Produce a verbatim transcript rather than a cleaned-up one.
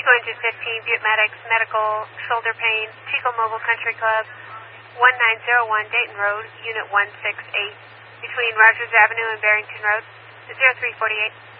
Chico Engine fifteen, Butte Medics, Medical, Shoulder Pain, Chico Mobile Country Club, one nine zero one Dayton Road, Unit one six eight, between Rogers Avenue and Barrington Road, zero three four eight.